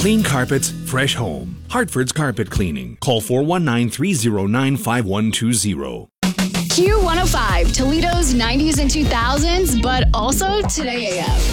Clean carpets, fresh home. Hartford's Carpet Cleaning. Call 419-309-5120. Q105, Toledo's 90s and 2000s, but also Today AF.